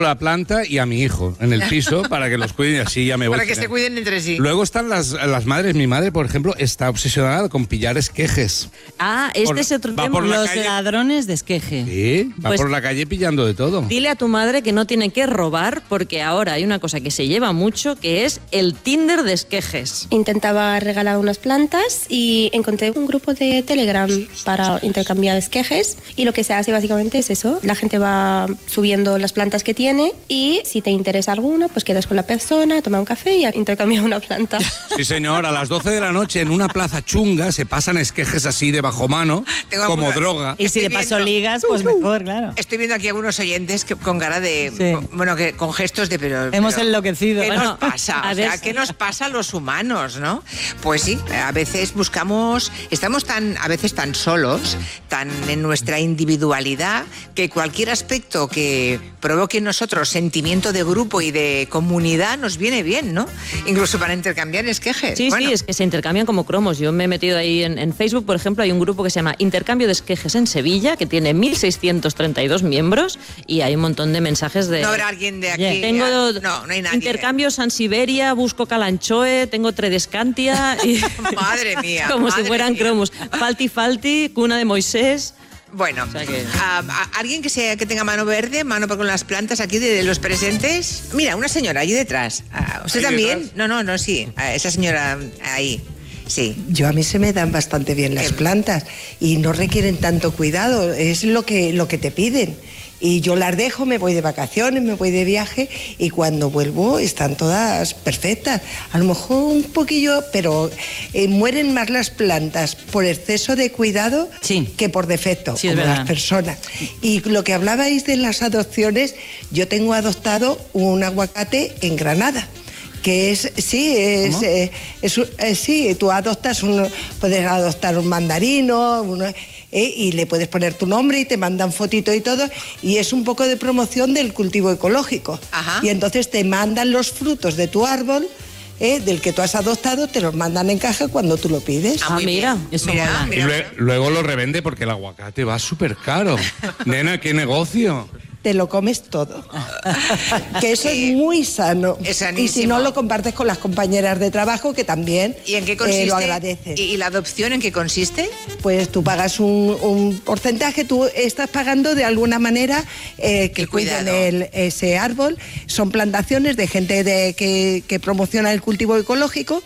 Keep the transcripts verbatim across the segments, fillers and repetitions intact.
la planta y a mi hijo en el piso para que los cuiden y así ya me voy. Para que se cuiden entre sí. Luego están las, las madres. Mi madre, por ejemplo, está obsesionada con pillar esquejes. Ah, este Por- es otro va tema. por la Los calle. ladrones de esqueje. Sí, va Pues- por la calle pillando de todo. Dile a tu madre que no tiene que robar porque ahora hay una cosa que se lleva mucho que es el Tinder de esquejes. Intentaba regalar unas plantas y encontré un grupo de Telegram para intercambiar esquejes y lo que se hace básicamente es eso, la gente va subiendo las plantas que tiene y si te interesa alguna, pues quedas con la persona, toma un café y intercambia una planta. Sí, señor, a las doce de la noche en una plaza chunga se pasan esquejes así de bajo mano, Tengo como alguna- droga. Y si Estoy de paso viendo- ligas, pues mejor, claro. Estoy viendo aquí algunos oyentes que, con cara de... Sí. con- bueno, que con gestos de... pero Hemos pero, enloquecido. ¿Qué Bueno, nos pasa? a O ver sea, si- ¿qué nos pasa a los humanos, no? Pues sí, a veces buscamos... Estamos tan, a veces tan solos, tan en nuestra individualidad, que cualquier aspecto que provoque en nosotros sentimiento de grupo y de comunidad nos viene bien, ¿no? Incluso para intercambiar esquejes. Sí, Bueno, sí, es que se intercambian como cromos. Yo me he metido ahí en, en Facebook, por ejemplo, hay un grupo que se llama Intercambio de Esquejes en Sevilla, que tiene mil seiscientos treinta y dos miembros y hay un montón de mensajes de... no habrá alguien de aquí... Bien. Tengo no, no hay nadie. intercambio San Siberia, busco Calanchoe, tengo Tredescantia y Madre mía, como madre si fueran mía. cromos. Falti Falti, Cuna de Moisés. Bueno, sea que- ah, ah, alguien que sea que tenga mano verde, mano con las plantas aquí de, de los presentes. Mira, una señora allí detrás. Ah, ¿Usted ¿Ahí también? detrás? No, no, no, sí. Ah, esa señora ahí. Sí. Yo a mí se me dan bastante bien las Qué- plantas y no requieren tanto cuidado, es lo que, lo que te piden. Y yo las dejo, me voy de vacaciones, me voy de viaje y cuando vuelvo están todas perfectas. A lo mejor un poquillo, pero eh, mueren más las plantas por exceso de cuidado Sí. que por defecto, Sí, es como verdad. las personas. Y lo que hablabais de las adopciones, yo tengo adoptado un aguacate en Granada. Que es, sí, es, ¿Cómo? eh, es, un- eh, sí, tú adoptas un, puedes adoptar un mandarino, uno, eh, y le puedes poner tu nombre y te mandan fotito y todo, y es un poco de promoción del cultivo ecológico. Ajá. Y entonces te mandan los frutos de tu árbol, eh, del que tú has adoptado, te los mandan en caja cuando tú lo pides. Ah, muy mira, bien. eso mira, mola. Y mira. lue- luego lo revende porque el aguacate va súper caro. Nena, qué negocio. Te lo comes todo. Que eso Sí. es muy sano. Es Y si sanísimo. no, lo compartes con las compañeras de trabajo, que también ¿Y en qué eh, consiste? lo agradeces. ¿Y, y la adopción en qué consiste? Pues tú pagas un, un porcentaje, tú estás pagando de alguna manera eh, que El cuiden cuidado. el- ese árbol. Son plantaciones de gente de, que, que promociona el cultivo ecológico.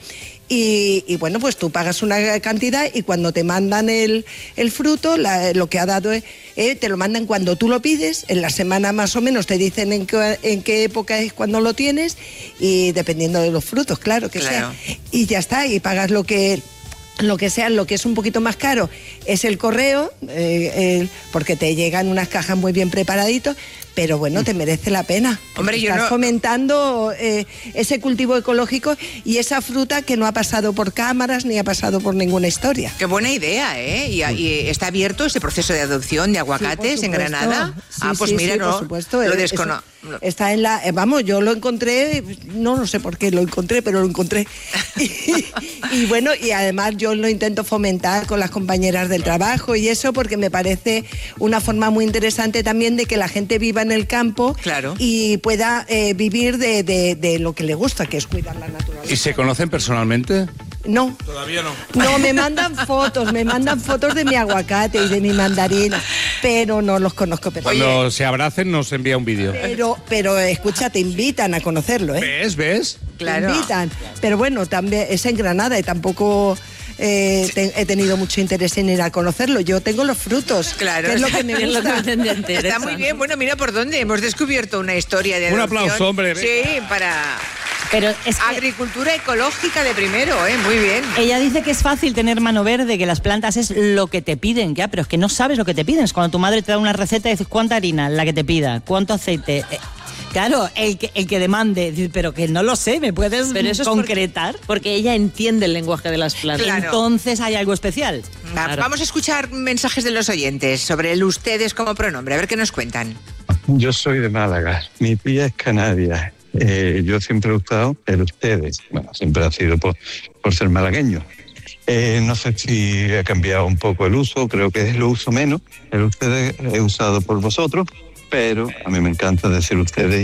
Y, y bueno, pues tú pagas una cantidad y cuando te mandan el, el fruto, la- lo que ha dado, eh, eh, te lo mandan cuando tú lo pides, en la semana más o menos te dicen en qué, en qué época es cuando lo tienes y dependiendo de los frutos, claro que Claro. sea. Y ya está, y pagas lo que... Lo que sea, lo que es un poquito más caro es el correo, eh, el- porque te llegan unas cajas muy bien preparaditos, pero bueno, te merece la pena. Hombre, yo Estás no- fomentando eh, ese cultivo ecológico y esa fruta que no ha pasado por cámaras ni ha pasado por ninguna historia. Qué buena idea, ¿eh? Y, y está abierto ese proceso de adopción de aguacates Sí, en por supuesto. Granada. Sí, ah, pues sí, mira, sí, no, por supuesto. lo eh, desconozco. eso Está en la, eh, vamos, yo lo encontré, no lo sé por qué lo encontré, pero lo encontré. Y, y bueno, y además yo lo intento fomentar con las compañeras del trabajo y eso porque me parece una forma muy interesante también de que la gente viva en el campo Claro. y pueda eh, vivir de, de- de lo que le gusta, que es cuidar la naturaleza. ¿Y se conocen personalmente? No. Todavía no. No, me mandan fotos, me mandan fotos de mi aguacate y de mi mandarina, pero no los conozco personalmente. Cuando se abracen nos envía un vídeo. Pero, pero escucha, te invitan a conocerlo, ¿eh? ¿Ves? ¿Ves? Claro. Te invitan. Pero bueno, también es en Granada y tampoco eh, te- he tenido mucho interés en ir a conocerlo. Yo tengo los frutos, Claro. que es lo que me Es lo que gusta. me interesa. Está muy bien. Bueno, mira por dónde. Hemos descubierto una historia de Un adopción. aplauso, hombre, venga. Sí, para Pero es que agricultura ecológica de primero, ¿eh? Muy bien. ella dice que es fácil tener mano verde, que las plantas es lo que te piden, ya, pero es que no sabes lo que te piden. Es cuando tu madre te da una receta y dices cuánta harina, la que te pida, cuánto aceite. Eh, claro, el que, el que demande, dice, pero que no lo sé, ¿me puedes Pero eso es concretar? porque, porque ella entiende el lenguaje de las plantas. Claro. Entonces hay algo especial. Va, Claro. Vamos a escuchar mensajes de los oyentes sobre el ustedes como pronombre. A ver qué nos cuentan. Yo soy de Málaga, mi tía es canaria. Eh, yo siempre he usado el ustedes. Bueno, siempre ha sido por, por ser malagueño. Eh, no sé si ha cambiado un poco el uso, creo que lo uso menos. El ustedes he usado por vosotros, pero a mí me encanta decir ustedes